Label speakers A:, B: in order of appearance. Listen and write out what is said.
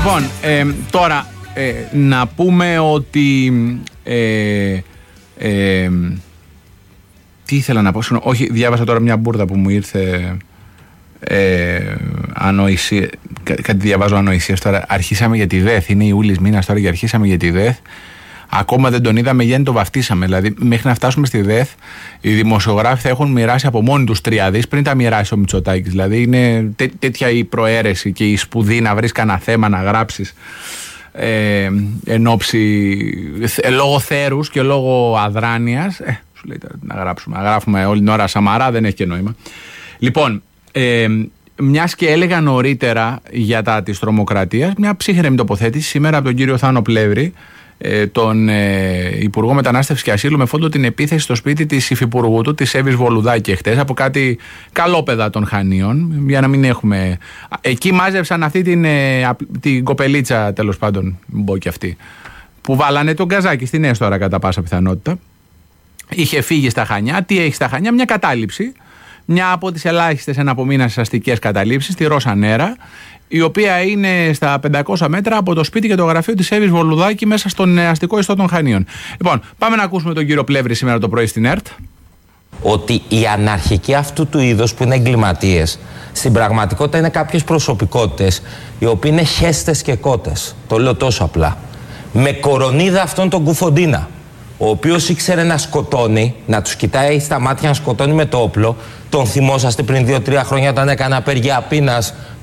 A: Λοιπόν, τώρα να πούμε ότι τι ήθελα να πω, όχι, διάβασα τώρα μια μπουρδα που μου ήρθε ανοησία, κάτι διαβάζω ανοησίας τώρα. Αρχίσαμε για τη ΔΕΘ, είναι Ιούλης μήνας τώρα και αρχίσαμε για τη ΔΕΘ. Ακόμα δεν τον είδαμε, γιατί το βαφτίσαμε. Δηλαδή, μέχρι να φτάσουμε στη ΔΕΘ, οι δημοσιογράφοι θα έχουν μοιράσει από μόνοι τους 3 δις πριν τα μοιράσει ο Μητσοτάκης. Δηλαδή, είναι τέτοια η προαίρεση και η σπουδή να βρεις κανένα θέμα να γράψεις εν όψη, λόγω θέρους και λόγω αδράνειας. Σου λέει να γράψουμε. Να γράφουμε όλη την ώρα Σαμαρά, δεν έχει και νόημα. Λοιπόν, μιας και έλεγα νωρίτερα για της τρομοκρατίας, μια ψύχρεμη τοποθέτηση σήμερα από τον κύριο Θάνο Πλεύρη, τον Υπουργό Μετανάστευσης και Ασύλου, με φόντο την επίθεση στο σπίτι της υφυπουργού του, της Εύης Βολουδάκη, εχθές, από κάτι καλόπαιδα των Χανίων, για να μην έχουμε. Εκεί μάζεψαν αυτή την κοπελίτσα, τέλος πάντων, μπω και αυτή, που βάλανε τον Καζάκη στην Έστωρα κατά πάσα πιθανότητα. Είχε φύγει στα Χανιά. Τι έχει στα Χανιά? Μια κατάληψη. Μια από τις ελάχιστες εναπομείνασες αστικές καταλήψεις, τη Ρώσα Νέρα, η οποία είναι στα 500 μέτρα από το σπίτι και το γραφείο της Εύης Βολουδάκη μέσα στον αστικό ιστό των Χανίων. Λοιπόν, πάμε να ακούσουμε τον κύριο Πλεύρη σήμερα το πρωί στην ΕΡΤ.
B: Ότι οι αναρχικοί αυτού του είδους που είναι εγκληματίες, στην πραγματικότητα είναι κάποιες προσωπικότητες οι οποίοι είναι χέστες και κότες. Το λέω τόσο απλά. Με κορονίδα αυτόν τον Κουφοντίνα, ο οποίος ήξερε να σκοτώνει, να τους κοιτάει στα μάτια να σκοτώνει με το όπλο. Τον θυμόσαστε πριν 2-3 χρόνια όταν έκανε απεργία πείνας